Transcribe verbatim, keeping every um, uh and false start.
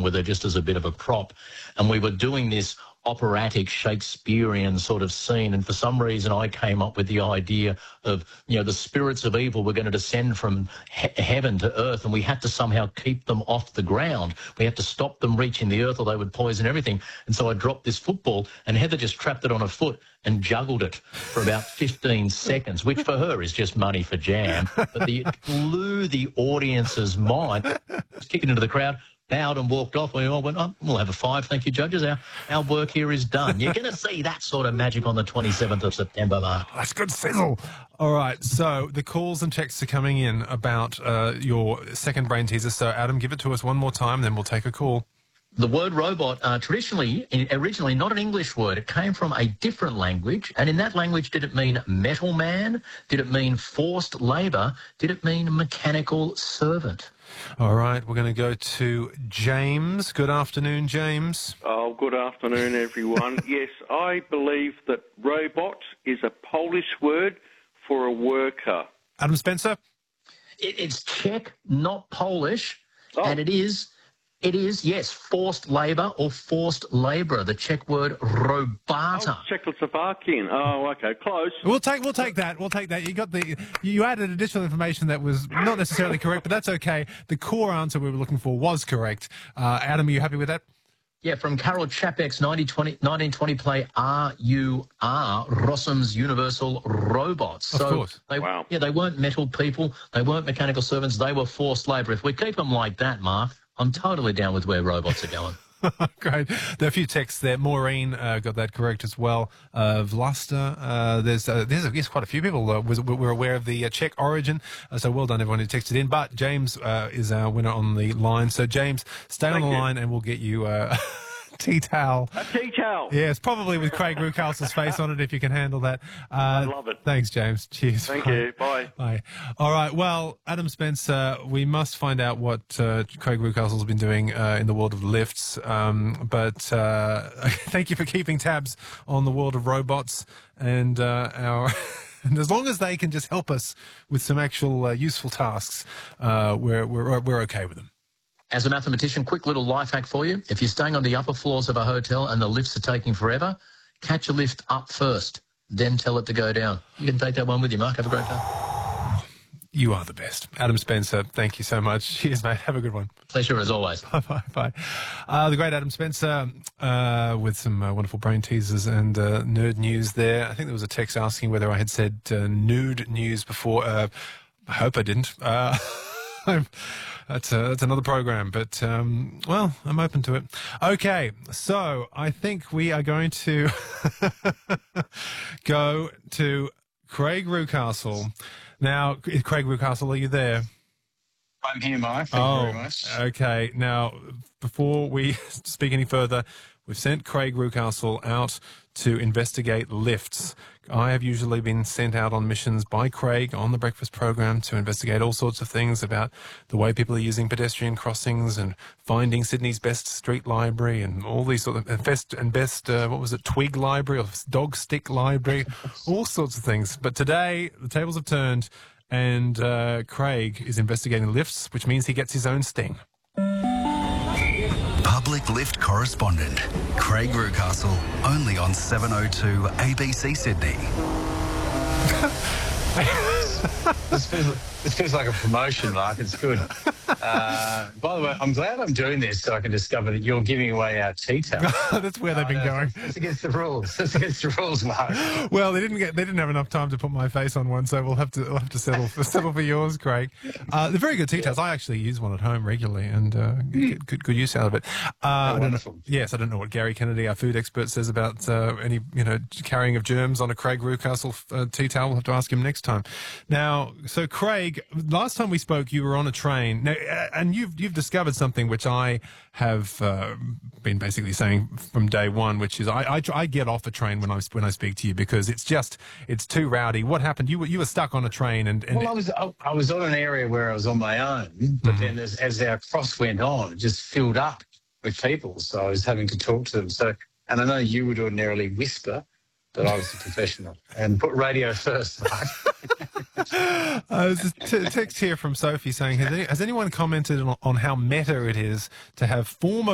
along with her just as a bit of a prop. And we were doing this operatic Shakespearean sort of scene, and for some reason I came up with the idea of, you know, the spirits of evil were going to descend from he heaven to earth, and we had to somehow keep them off the ground. We had to stop them reaching the earth or they would poison everything. And so I dropped this football, and Heather just trapped it on her foot and juggled it for about fifteen seconds, which for her is just money for jam. But the, it blew the audience's mind. It was kicking into the crowd, bowed and walked off. We all went, oh, we'll have a five, thank you, judges. Our, our work here is done. You're going to see that sort of magic on the twenty-seventh of September, Mark. That's good sizzle. All right, so the calls and texts are coming in about uh, your second brain teaser. So, Adam, give it to us one more time, then we'll take a call. The word robot, uh, traditionally, originally not an English word. It came from a different language. And in that language, did it mean metal man? Did it mean forced labour? Did it mean mechanical servant? All right, we're going to go to James. Good afternoon, James. Oh, good afternoon, everyone. Yes, I believe that robot is a Polish word for a worker. Adam Spencer? It, it's Czech, not Polish, oh. and it is... It is, yes, forced labour or forced labourer, the Czech word robota. Oh, Czechoslovakian. Oh, okay, close. We'll take we'll take that. We'll take that. You got the you added additional information that was not necessarily correct, but that's okay. The core answer we were looking for was correct. Uh, Adam, are you happy with that? Yeah, from Karel Čapek's nineteen twenty play R U R, Rossum's Universal Robots. Of so course. They, wow. Yeah, they weren't metal people. They weren't mechanical servants. They were forced labour. If we keep them like that, Mark, I'm totally down with where robots are going. Great. There are a few texts there. Maureen uh, got that correct as well. Uh, Vlasta, uh, there's uh, there's yes, quite a few people uh, was, were aware of the uh, Czech origin. Uh, so well done, everyone who texted in. But James uh, is our winner on the line. So James, stay Thank on the you. line, and we'll get you uh, tea towel. A tea towel. Yes, probably with Craig Rucastle's face on it if you can handle that. Uh, I love it. Thanks, James. Cheers. Thank Bye. you. Bye. Bye. All right. Well, Adam Spencer, we must find out what uh, Craig Rucastle's been doing uh, in the world of lifts. Um, but uh, thank you for keeping tabs on the world of robots and uh, our. And as long as they can just help us with some actual uh, useful tasks, uh, we're we're we're okay with them. As a mathematician, quick little life hack for you. If you're staying on the upper floors of a hotel and the lifts are taking forever, catch a lift up first, then tell it to go down. You can take that one with you, Mark. Have a great day. You are the best. Adam Spencer, thank you so much. Cheers, mate. Have a good one. Pleasure as always. Bye-bye. Bye. Uh, the great Adam Spencer uh, with some uh, wonderful brain teasers and uh, nerd news there. I think there was a text asking whether I had said uh, nude news before. Uh, I hope I didn't. Uh, I'm, that's, uh, that's another program, but, um, well, I'm open to it. Okay, so I think we are going to go to Craig Rucastle. Now, Craig Rucastle, are you there? I'm here, Mike. Thank oh, you very much. Okay. Now, before we speak any further, we've sent Craig Rucastle out to investigate lifts. I have usually been sent out on missions by Craig on the breakfast program to investigate all sorts of things about the way people are using pedestrian crossings and finding Sydney's best street library and all these sort of and best and best uh, what was it, twig library or dog stick library, all sorts of things. But today the tables have turned, and uh, Craig is investigating lifts, which means he gets his own sting. Public lift correspondent, Craig Rucastle, only on seven oh two A B C Sydney. this, feels, this feels like a promotion, Mark. It's good. Uh, by the way, I'm glad I'm doing this so I can discover that you're giving away our tea towel. That's where they've been no, going. That's against the rules. That's against the rules, Mark. Well, they didn't get. They didn't have enough time to put my face on one, so we'll have to. We'll have to settle for settle for yours, Craig. Uh, they're very good tea towels. I actually use one at home regularly and uh, get good good use out of it. Uh, I don't wonderful. know, yes, I don't know what Gary Kennedy, our food expert, says about uh, any you know carrying of germs on a Craig Rucastle uh, tea towel. We'll have to ask him next time. Now, so Craig, last time we spoke, you were on a train. Now, uh, and you've you've discovered something which I have uh, been basically saying from day one, which is I, I I get off a train when I when I speak to you because it's just it's too rowdy. What happened? You were you were stuck on a train and, and well, I was I, I was on an area where I was on my own, but Mm-hmm. then as, as our cross went on, it just filled up with people. So I was having to talk to them. So, and I know you would ordinarily whisper, but I was a professional and put radio first. Mark. Uh, there's a t- text here from Sophie saying, has, any, has anyone commented on, on how meta it is to have former